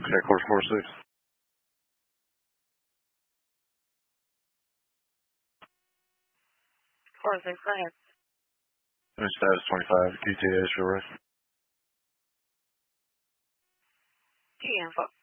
Okay, course 46. Course 6, go ahead. Status 25, QTA is your right. Key info.